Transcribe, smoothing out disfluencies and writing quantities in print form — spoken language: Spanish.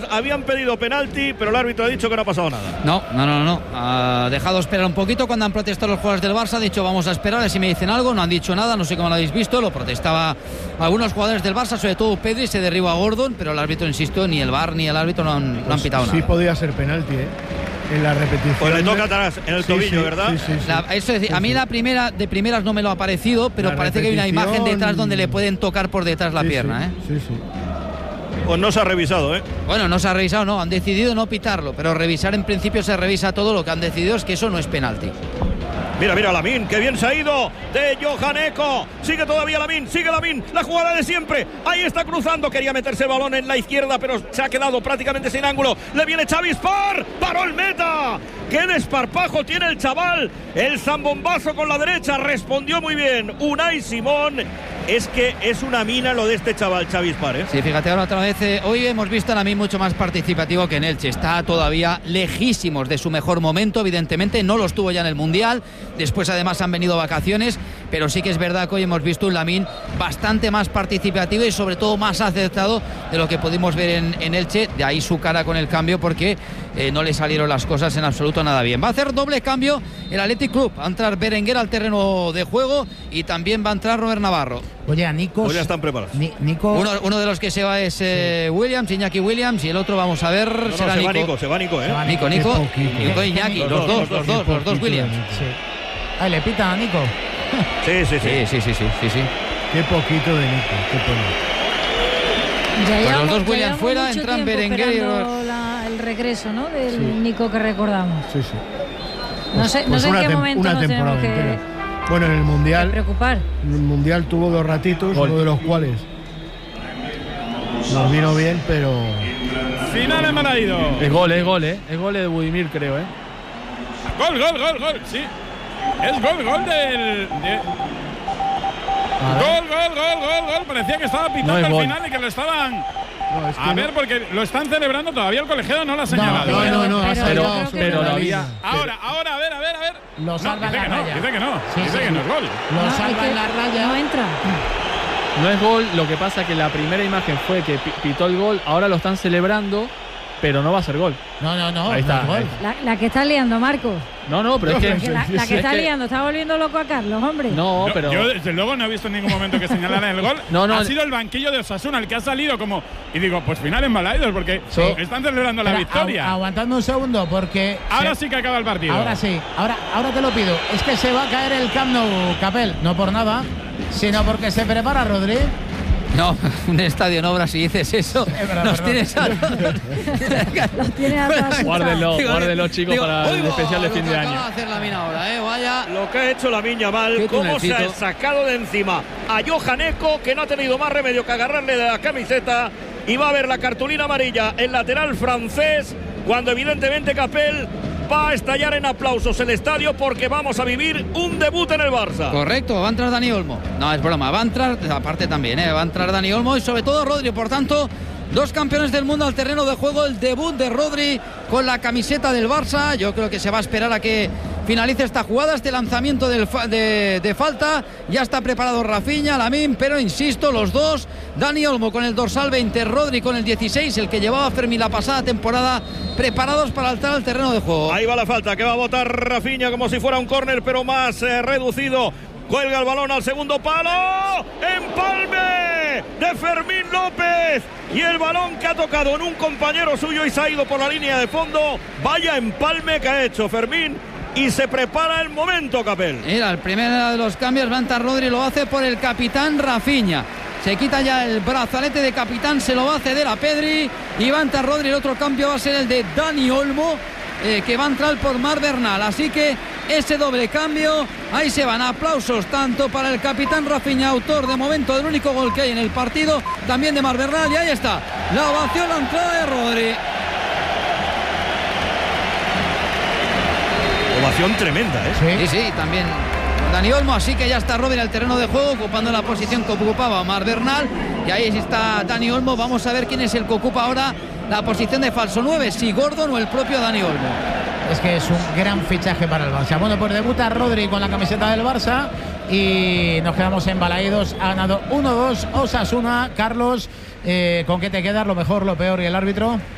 habían pedido penalti, pero el árbitro ha dicho que no ha pasado nada. No. Ha dejado esperar un poquito cuando han protestado los jugadores del Barça. Ha dicho vamos a esperar a ver si me dicen algo. No han dicho nada, no sé cómo lo habéis visto. Lo protestaba algunos jugadores del Barça, sobre todo Pedri, se derribó a Gordon, pero el árbitro, insisto, ni el VAR ni el árbitro no han pitado nada. Sí podía ser penalti, en la repetición. Pues le toca atrás, en el tobillo, ¿verdad? Sí. Eso es decir, a mí de primeras no me lo ha parecido, pero parece que hay una imagen detrás donde le pueden tocar por detrás la pierna. Sí. Pues no se ha revisado, Bueno, no se ha revisado, no, han decidido no pitarlo, pero revisar en principio se revisa todo. Lo que han decidido es que eso no es penalti. Mira Lamine, que bien se ha ido de Johan Eko. Sigue todavía Lamine, la jugada de siempre. Ahí está cruzando, quería meterse el balón en la izquierda, pero se ha quedado prácticamente sin ángulo. Le viene Xavi Spar, paró el meta. ¡Qué desparpajo tiene el chaval! El zambombazo con la derecha, respondió muy bien Unai Simón. Es que es una mina lo de este chaval, Xavi Spar, Sí, fíjate ahora otra vez. Hoy hemos visto a Lamine mucho más participativo que en Elche. Está todavía lejísimos de su mejor momento, evidentemente. No lo estuvo ya en el Mundial. Después, además, han venido vacaciones. Pero sí que es verdad que hoy hemos visto un Lamine bastante más participativo y, sobre todo, más acertado de lo que pudimos ver en Elche. De ahí su cara con el cambio, porque no le salieron las cosas en absoluto nada bien. Va a hacer doble cambio el Athletic Club. Va a entrar Berenguer al terreno de juego y también va a entrar Robert Navarro. Oye, a Nico. Pues ya están preparados. Nico. Uno de los que se va es Williams, Iñaki Williams, y el otro vamos a ver será Nico. Se va Nico, Nico y Iñaki, los dos Williams. Sí. Ahí le pita a Nico. Sí. Qué poquito de Nico, qué pena. Pues los dos Williams fuera, entran Berenguer y el regreso, ¿no? Del Nico que recordamos. Sí. No sé en qué momento nos tenemos que... Bueno, en el Mundial. Preocupar. En el Mundial tuvo 2 ratitos, uno de los cuales nos vino bien, pero. Final en Balaídos. Es gol, Es gol de Budimir, creo, Gol, sí. Es gol del. Gol. Parecía que estaba pitando al final y que lo estaban. No, ver, porque lo están celebrando todavía, el colegiado no lo ha señalado. No, pero lo había. Ahora, a ver. Lo salva en la raya. Dice que no es gol. Lo salva en la raya. No entra. No es gol, lo que pasa que la primera imagen fue que pitó el gol, ahora lo están celebrando, pero no va a ser gol. No. Ahí está. Gol. La que está liando, Marcos. No, pero es que... La que está liando, está volviendo loco a Carlos, hombre. No, pero... Yo, desde luego, no he visto en ningún momento que señalaran el gol. No. Ha sido el banquillo de Osasuna el que ha salido como... Y digo, pues final en Balaídos, porque están celebrando la victoria. Aguantando un segundo, porque... Ahora sí que acaba el partido. Ahora sí. Ahora te lo pido. Es que se va a caer el Camp Nou, Capel. No por nada, sino porque se prepara Rodri. No, un estadio en obras, si dices eso, nos tienes Guárdelo, chicos, para el especial de fin de año. Va a hacer Lamine ahora, vaya. Lo que ha hecho Lamine Yamal, cómo se ha sacado de encima a Johan Eko, que no ha tenido más remedio que agarrarle de la camiseta, y va a ver la cartulina amarilla, el lateral francés, cuando evidentemente Capel va a estallar en aplausos el estadio, porque vamos a vivir un debut en el Barça. Correcto, va a entrar Dani Olmo. No, es broma, va a entrar, aparte también, va a entrar Dani Olmo y sobre todo Rodri. Por tanto, 2 campeones del mundo al terreno de juego, el debut de Rodri con la camiseta del Barça. Yo creo que se va a esperar a que finalice esta jugada, este lanzamiento de falta. Ya está preparado Rafinha, Lamine, pero insisto, los dos, Dani Olmo con el dorsal 20, Rodri con el 16, el que llevaba Fermín la pasada temporada, preparados para entrar al terreno de juego. Ahí va la falta, que va a botar Rafinha como si fuera un córner, pero más reducido. Cuelga el balón al segundo palo. ¡Empalme de Fermín López! Y el balón que ha tocado en un compañero suyo y se ha ido por la línea de fondo. Vaya empalme que ha hecho Fermín. Y se prepara el momento, Capel. Mira, el primero de los cambios va a entrar Rodri, lo hace por el capitán Rafinha. Se quita ya el brazalete de capitán, se lo va a ceder a Pedri. Y va a entrar Rodri, el otro cambio va a ser el de Dani Olmo, que va a entrar por Marc Bernal. Así que ese doble cambio, ahí se van. Aplausos tanto para el capitán Rafinha, autor de momento del único gol que hay en el partido, también de Marc Bernal, y ahí está la ovación, la entrada de Rodri. Ovación tremenda, Sí, también Dani Olmo. Así que ya está Rodri en el terreno de juego, ocupando la posición que ocupaba Marc Bernal, y ahí está Dani Olmo. Vamos a ver quién es el que ocupa ahora la posición de falso 9, si Gordon o el propio Dani Olmo. Es que es un gran fichaje para el Barça. Bueno, pues debuta Rodri con la camiseta del Barça y nos quedamos en Balaídos. Ha ganado 1-2 Osasuna. Carlos, ¿con qué te quedas? ¿Lo mejor, lo peor y el árbitro?